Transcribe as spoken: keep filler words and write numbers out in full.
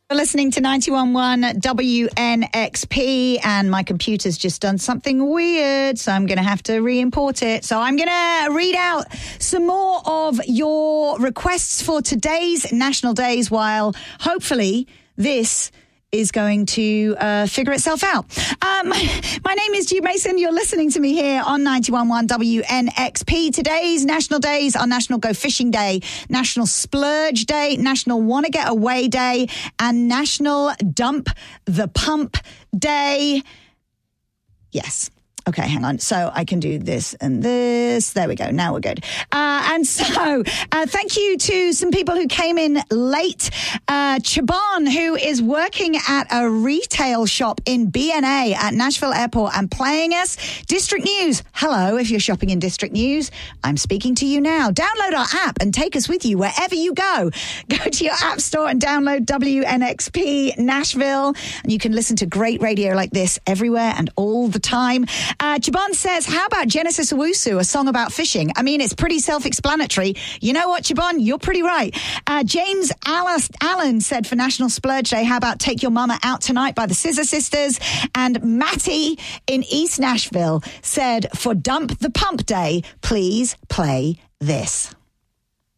You're listening to ninety-one point one W N X P, and my computer's just done something weird, so I'm going to have to re-import it. So I'm going to read out some more of your requests for today's National Days, while hopefully this is going to uh, figure itself out. Um, my name is Jude Mason. You're listening to me here on ninety-one point one W N X P. Today's National Days are National Go Fishing Day, National Splurge Day, National Wanna Get Away Day, and National Dump the Pump Day. Yes. Okay, hang on. So I can do this and this. There we go. Now we're good. Uh, and so uh, thank you to some people who came in late. Uh, Chabon, who is working at a retail shop in B N A at Nashville Airport and playing us District News. Hello, if you're shopping in District News, I'm speaking to you now. Download our app and take us with you wherever you go. Go to your app store and download W N X P Nashville, and you can listen to great radio like this everywhere and all the time. Uh, Chabon says, how about Genesis Owusu, a song about fishing? I mean, it's pretty self-explanatory. You know what, Chabon? You're pretty right. Uh, James Alice, Allen said for National Splurge Day, how about Take Your Mama Out Tonight by the Scissor Sisters? And Matty in East Nashville said, for Dump the Pump Day, please play this.